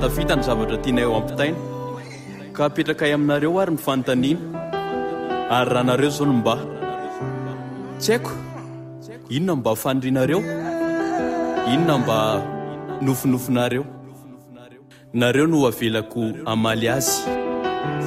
tafita ny zavatra tiana eo ampitaina ka apetraka ay aminareo ary ny fanontaniana ary raha nareo zao no mba tsy haiko inona mba fanindrinareo, inona mba nofinofinareo, nareo no avelako amaly azy.